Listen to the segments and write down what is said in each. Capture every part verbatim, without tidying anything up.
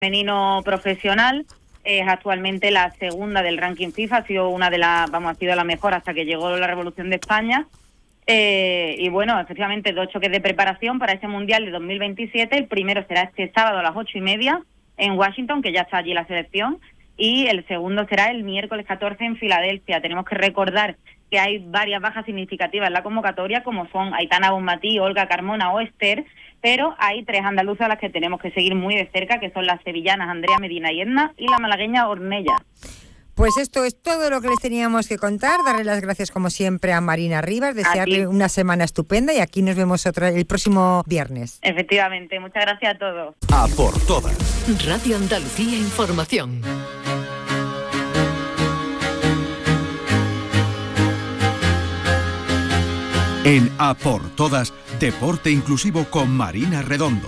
femenino profesional. Es actualmente la segunda del ranking FIFA, ha sido una de las, vamos, ha sido la mejor hasta que llegó la Revolución de España. Eh, y bueno, efectivamente, dos choques de preparación para ese Mundial de dos mil veintisiete. El primero será este sábado a las ocho y media en Washington, que ya está allí la selección, y el segundo será el miércoles catorce en Filadelfia. Tenemos que recordar que hay varias bajas significativas en la convocatoria, como son Aitana Bonmatí, Olga Carmona o Esther, pero hay tres andaluzas a las que tenemos que seguir muy de cerca, que son las sevillanas Andrea Medina y Edna, y la malagueña Ornella. Pues esto es todo lo que les teníamos que contar. Darle las gracias como siempre a Marina Rivas, desearle aquí una semana estupenda y aquí nos vemos otra el próximo viernes. Efectivamente, muchas gracias a todos. A por todas. Radio Andalucía Información. En A por todas, deporte inclusivo con Marina Redondo.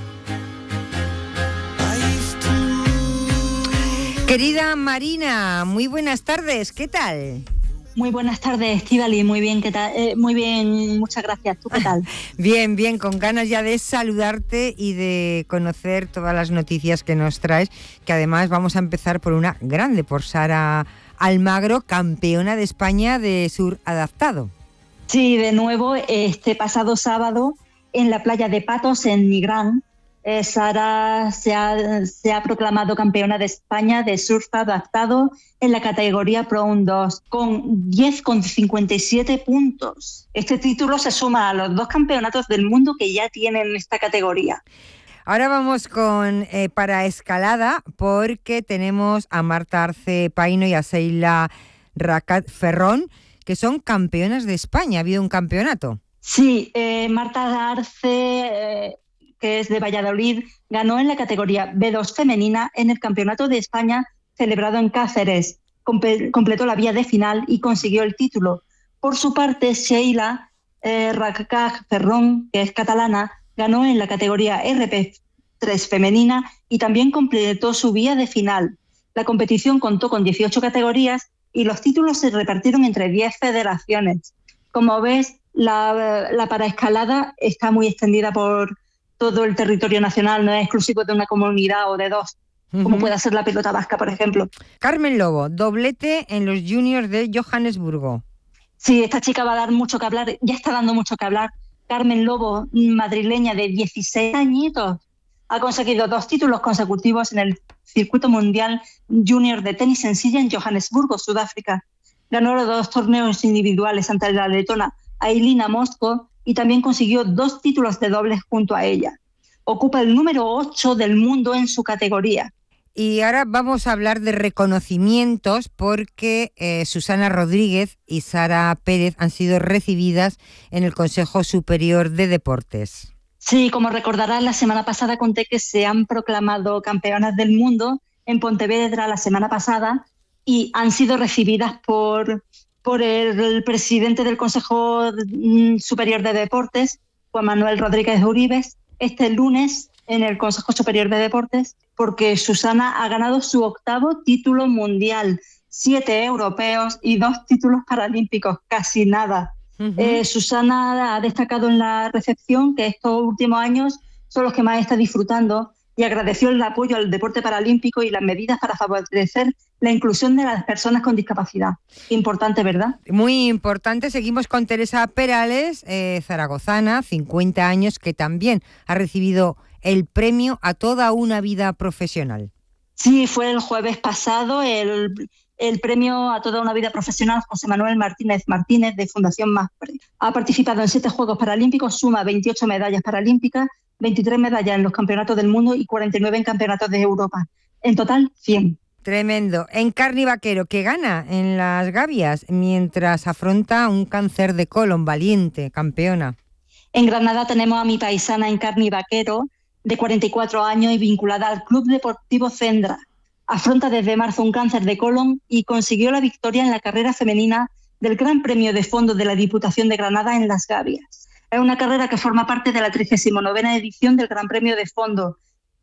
Querida Marina, muy buenas tardes, ¿qué tal? Muy buenas tardes, Estíbaliz, muy bien, ¿qué tal? Eh, muy bien, muchas gracias, ¿tú qué tal? Bien, bien, con ganas ya de saludarte y de conocer todas las noticias que nos traes, que además vamos a empezar por una grande, por Sara Almagro, campeona de España de surf adaptado. Sí, de nuevo, este pasado sábado en la playa de Patos, en Nigrán, Eh, Sara se ha, se ha proclamado campeona de España de surf adaptado en la categoría Pro dos con diez coma cincuenta y siete puntos. Este título se suma a los dos campeonatos del mundo que ya tienen esta categoría. Ahora vamos con eh, para escalada, porque tenemos a Marta Arce Paino y a Seila Racat Ferrón, que son campeonas de España. ¿Ha habido un campeonato? Sí, eh, Marta Arce... Eh, que es de Valladolid, ganó en la categoría B dos femenina en el Campeonato de España celebrado en Cáceres. Comple- completó la vía de final y consiguió el título. Por su parte, Sheila eh, Racat Ferrón, que es catalana, ganó en la categoría R P tres femenina y también completó su vía de final. La competición contó con dieciocho categorías y los títulos se repartieron entre diez federaciones. Como ves, la, la paraescalada está muy extendida por todo el territorio nacional, no es exclusivo de una comunidad o de dos, uh-huh. como puede ser la pelota vasca, por ejemplo. Carmen Lobo, doblete en los juniors de Johannesburgo. Sí, esta chica va a dar mucho que hablar, ya está dando mucho que hablar. Carmen Lobo, madrileña de dieciséis añitos, ha conseguido dos títulos consecutivos en el circuito mundial junior de tenis en silla en Johannesburgo, Sudáfrica. Ganó los dos torneos individuales ante la letona Ailina Mosco y también consiguió dos títulos de dobles junto a ella. Ocupa el número ocho del mundo en su categoría. Y ahora vamos a hablar de reconocimientos porque eh, Susana Rodríguez y Sara Pérez han sido recibidas en el Consejo Superior de Deportes. Sí, como recordarás, la semana pasada conté que se han proclamado campeonas del mundo en Pontevedra la semana pasada y han sido recibidas por... por el, el presidente del Consejo Superior de Deportes, Juan Manuel Rodríguez Uribes, este lunes en el Consejo Superior de Deportes, porque Susana ha ganado su octavo título mundial, siete europeos y dos títulos paralímpicos, casi nada. Uh-huh. Eh, Susana ha destacado en la recepción que estos últimos años son los que más está disfrutando y agradeció el apoyo al deporte paralímpico y las medidas para favorecer la inclusión de las personas con discapacidad. Importante, ¿verdad? Muy importante. Seguimos con Teresa Perales, eh, zaragozana, cincuenta años, que también ha recibido el premio a toda una vida profesional. Sí, fue el jueves pasado el, el premio a toda una vida profesional José Manuel Martínez Martínez de Fundación MASPRE. Ha participado en siete Juegos Paralímpicos, suma veintiocho medallas paralímpicas, veintitrés medallas en los campeonatos del mundo y cuarenta y nueve en campeonatos de Europa. En total, cien. Tremendo. Encarni Vaquero, que gana en las gavias mientras afronta un cáncer de colon, valiente, campeona. En Granada tenemos a mi paisana Encarni Vaquero, de cuarenta y cuatro años y vinculada al Club Deportivo Cendra. Afronta desde marzo un cáncer de colon y consiguió la victoria en la carrera femenina del Gran Premio de Fondo de la Diputación de Granada en Las Gavias. Es una carrera que forma parte de la trigésima novena edición del Gran Premio de Fondo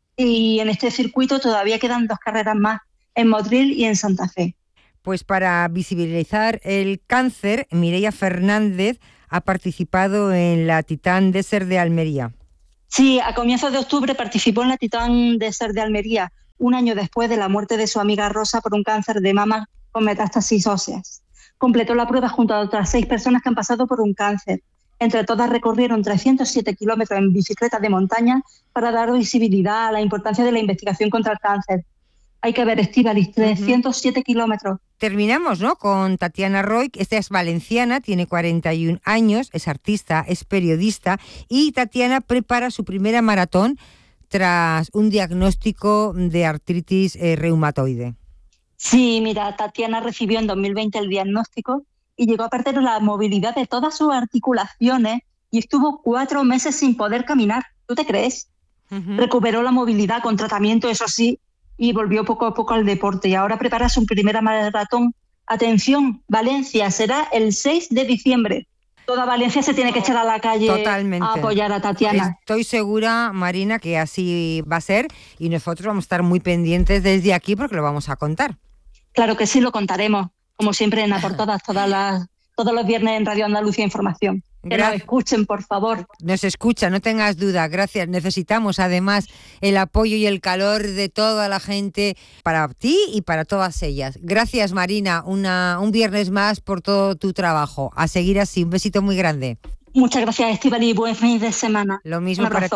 y en este circuito todavía quedan dos carreras más, en Motril y en Santa Fe. Pues para visibilizar el cáncer, Mireia Fernández ha participado en la Titán Desert de Almería. Sí, a comienzos de octubre participó en la Titán Desert de Almería, un año después de la muerte de su amiga Rosa por un cáncer de mama con metástasis óseas. Completó la prueba junto a otras seis personas que han pasado por un cáncer. Entre todas recorrieron trescientos siete kilómetros en bicicleta de montaña para dar visibilidad a la importancia de la investigación contra el cáncer. Hay que ver, Estíbaliz, trescientos siete uh-huh. kilómetros. Terminamos, ¿no?, con Tatiana Roig. Esta es valenciana, tiene cuarenta y un años, es artista, es periodista y Tatiana prepara su primera maratón tras un diagnóstico de artritis eh, reumatoide. Sí, mira, Tatiana recibió en dos mil veinte el diagnóstico y llegó a perder la movilidad de todas sus articulaciones y estuvo cuatro meses sin poder caminar. ¿Tú te crees? Uh-huh. Recuperó la movilidad con tratamiento, eso sí, y volvió poco a poco al deporte. Y ahora prepara su primera maratón. Atención, Valencia, será el seis de diciembre. Toda Valencia se tiene que echar a la calle Totalmente. a apoyar a Tatiana. Estoy segura, Marina, que así va a ser y nosotros vamos a estar muy pendientes desde aquí porque lo vamos a contar. Claro que sí, lo contaremos. Como siempre en A por Todas, todas las, todos los viernes en Radio Andalucía Información. Que Gra- nos escuchen, por favor. Nos escucha, no tengas duda. Gracias. Necesitamos además el apoyo y el calor de toda la gente para ti y para todas ellas. Gracias, Marina. Una, un viernes más por todo tu trabajo. A seguir así. Un besito muy grande. Muchas gracias, Estíbaliz, y buen fin de semana. Lo mismo para ti.